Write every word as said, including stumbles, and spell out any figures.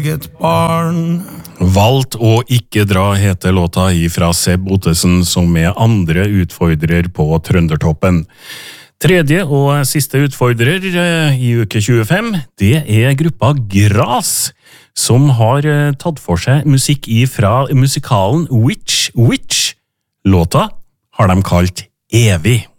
eget barn. Valgt å ikke dra heter låta ifra Seb Ottesen, som er andre utfordrer på Trøndertoppen. Tredje og siste utfordrer i uke tjuefem, det er gruppa Gras, som har tatt for seg musikk ifra musikalen Witch Witch. Låta har de kalt Evig.